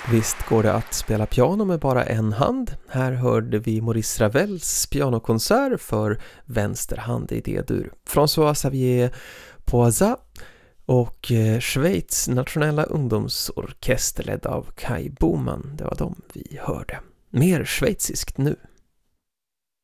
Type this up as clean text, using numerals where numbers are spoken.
Visst går det att spela piano med bara en hand. Här hörde vi Maurice Ravels pianokonsert för vänster hand i D-dur. François Xavier Poisat och Schweiz nationella ungdomsorkester ledd av Kai Boman. Det var de vi hörde. Mer schweiziskt nu.